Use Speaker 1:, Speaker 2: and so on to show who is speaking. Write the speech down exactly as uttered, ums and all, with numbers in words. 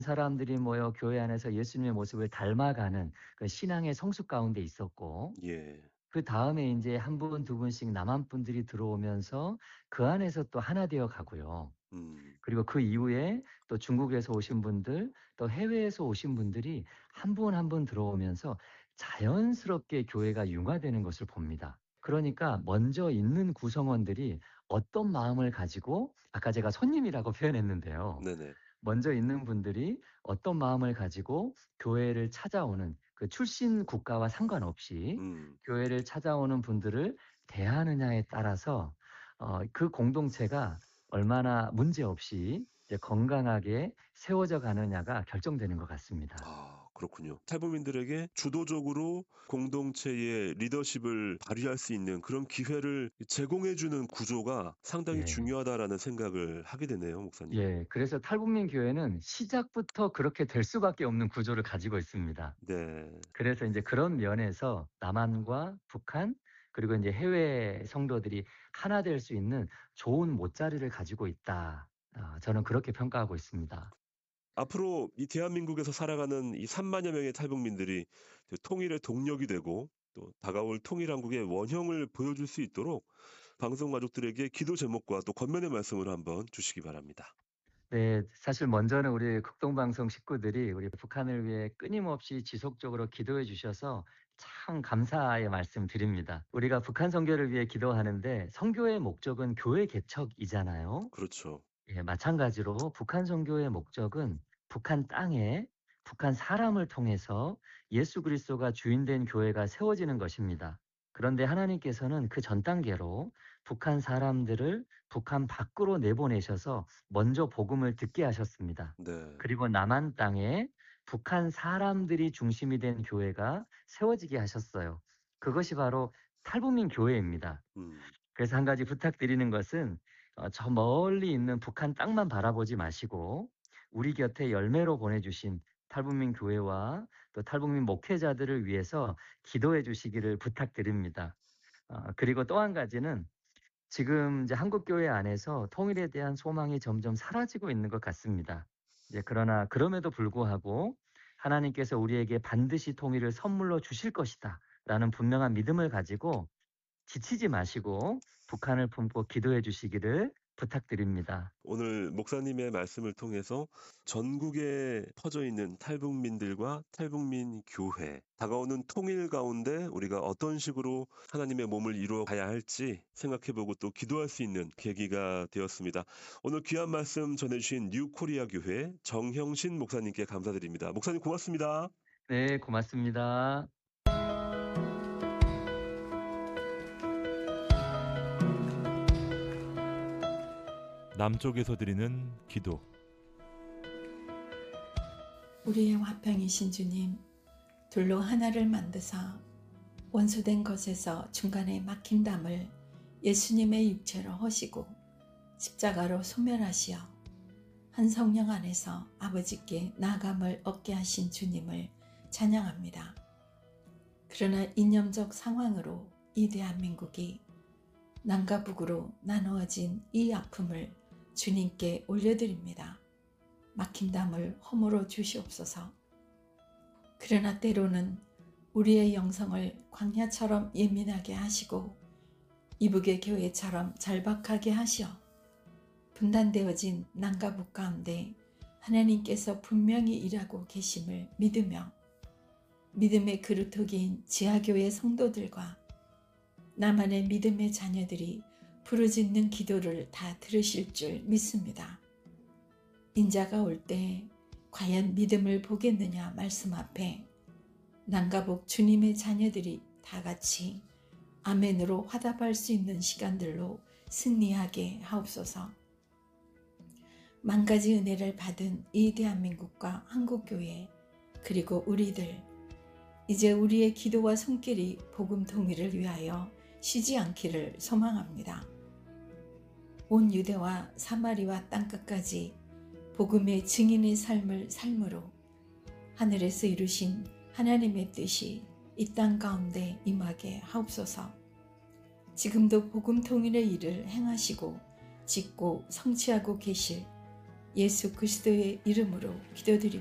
Speaker 1: 사람들이 모여 교회 안에서 예수님의 모습을 닮아가는 그 신앙의 성숙 가운데 있었고,
Speaker 2: 예.
Speaker 1: 그다음에 인제 한 분 두 분씩 남한 분들이 들어오면서 그 안에서 또 하나 되어 가고요.
Speaker 2: 음.
Speaker 1: 그리고 그 이후에 또 중국에서 오신 분들, 또 해외에서 오신 분들이 한 분 한 분 들어오면서 자연스럽게 교회가 융화되는 것을 봅니다. 그러니까 먼저 있는 구성원들이 어떤 마음을 가지고, 아까 제가 손님이라고 표현했는데요.
Speaker 2: 네네.
Speaker 1: 먼저 있는 분들이 어떤 마음을 가지고 교회를 찾아오는, 그 출신 국가와 상관없이
Speaker 2: 음.
Speaker 1: 교회를 찾아오는 분들을 대하느냐에 따라서 어 그 공동체가 얼마나 문제없이 이제 건강하게 세워져 가느냐가 결정되는 것 같습니다.
Speaker 2: 아 그렇군요. 탈북민들에게 주도적으로 공동체의 리더십을 발휘할 수 있는 그런 기회를 제공해 주는 구조가 상당히
Speaker 1: 예.
Speaker 2: 중요하다라는 생각을 하게 되네요, 목사님.
Speaker 1: 예. 그래서 탈북민 교회는 시작부터 그렇게 될 수밖에 없는 구조를 가지고 있습니다.
Speaker 2: 네.
Speaker 1: 그래서 인제 그런 면에서 남한과 북한, 그리고 인제 해외 성도들이 하나 될 수 있는 좋은 못자리를 가지고 있다. 아 저는 그렇게 평가하고 있습니다.
Speaker 2: 앞으로 이 대한민국에서 살아가는 이 삼만여 명의 탈북민들이 그 통일의 동력이 되고 또 다가올 통일 한국의 원형을 보여줄 수 있도록 방송 가족들에게 기도 제목과 또 권면의 말씀을 한번 주시기 바랍니다.
Speaker 1: 네. 사실 먼저는 우리 극동방송 식구들이 우리 북한을 위해 끊임없이 지속적으로 기도해 주셔서 참 감사의 말씀 드립니다. 우리가 북한 선교를 위해 기도하는데 선교의 목적은 교회 개척이잖아요.
Speaker 2: 그렇죠.
Speaker 1: 예, 마찬가지로 북한 선교의 목적은 북한 땅에 북한 사람을 통해서 예수 그리스도가 주인 된 교회가 세워지는 것입니다. 그런데 하나님께서는 그 전 단계로 북한 사람들을 북한 밖으로 내보내셔서 먼저 복음을 듣게 하셨습니다.
Speaker 2: 네.
Speaker 1: 그리고 남한 땅에 북한 사람들이 중심이 된 교회가 세워지게 하셨어요. 그것이 바로 탈북민 교회입니다.
Speaker 2: 음.
Speaker 1: 그래서 한 가지 부탁드리는 것은 어 저 멀리 있는 북한 땅만 바라보지 마시고 우리 곁에 열매로 보내주신 탈북민 교회와 또 탈북민 목회자들을 위해서 기도해 주시기를 부탁드립니다. 어 그리고 또 한 가지는 지금 이제 한국 교회 안에서 통일에 대한 소망이 점점 사라지고 있는 것 같습니다. 이제 그러나 그럼에도 불구하고 하나님께서 우리에게 반드시 통일을 선물로 주실 것이다라는 분명한 믿음을 가지고 지치지 마시고 북한을 품고 기도해 주시기를 부탁드립니다.
Speaker 2: 오늘 목사님의 말씀을 통해서 전국에 퍼져 있는 탈북민들과 탈북민 교회, 다가오는 통일 가운데 우리가 어떤 식으로 하나님의 몸을 이루어 가야 할지 생각해보고 또 기도할 수 있는 계기가 되었습니다. 오늘 귀한 말씀 전해주신 뉴코리아 교회 정형신 목사님께 감사드립니다. 목사님 고맙습니다.
Speaker 1: 네, 고맙습니다.
Speaker 3: 남쪽에서 드리는 기도.
Speaker 4: 우리의 화평이신 주님, 둘로 하나를 만드사 원수된 것에서 중간에 막힌 담을 예수님의 육체로 허시고 십자가로 소멸하시어 한 성령 안에서 아버지께 나아감을 얻게 하신 주님을 찬양합니다. 그러나 이념적 상황으로 이 대한민국이 남과 북으로 나누어진 이 아픔을 주님께 올려드립니다. 막힌 담을 허물어 주시옵소서. 그러나 때로는 우리의 영성을 광야처럼 예민하게 하시고 이북의 교회처럼 절박하게 하시어 분단되어진 남과 북 가운데 하나님께서 분명히 일하고 계심을 믿으며 믿음의 그루터기인 지하교회 성도들과 나만의 믿음의 자녀들이 부르짖는 기도를 다 들으실 줄 믿습니다. 인자가 올 때 과연 믿음을 보겠느냐 말씀 앞에 남과 북 주님의 자녀들이 다 같이 아멘으로 화답할 수 있는 시간들로 승리하게 하옵소서. 만가지 은혜를 받은 이 대한민국과 한국교회 그리고 우리들, 이제 우리의 기도와 손길이 복음 통일을 위하여 쉬지 않기를 소망합니다. 온 유대와 사마리와 땅끝까지 복음의 증인의 삶을 삶으로 하늘에서 이루신 하나님의 뜻이 이 땅 가운데 임하게 하옵소서. 지금도 복음 통일의 일을 행하시고 짓고 성취하고 계실 예수 그리스도의 이름으로 기도드립니다.